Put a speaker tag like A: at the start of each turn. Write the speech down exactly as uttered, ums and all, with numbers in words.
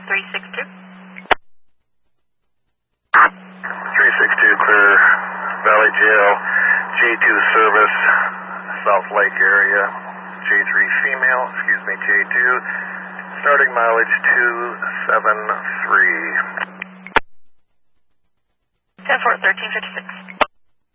A: three six two.
B: three six two, clear Valley Jail, J two service, South Lake area, J three female, excuse me, J two, starting mileage two seven three.
A: ten four, thirteen fifty-six.